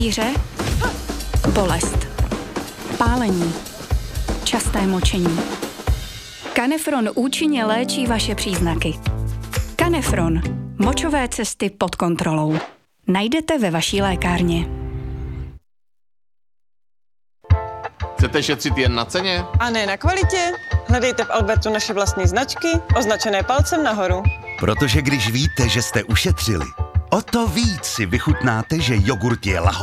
Jíře, bolest, pálení, časté močení. Canefron účinně léčí vaše příznaky. Canefron. Močové cesty pod kontrolou. Najdete ve vaší lékárně. Chcete šetřit jen na ceně? A ne na kvalitě? Hledejte v Albertu naše vlastní značky, označené palcem nahoru. Protože když víte, že jste ušetřili, o to víc si vychutnáte, že jogurt je lahodný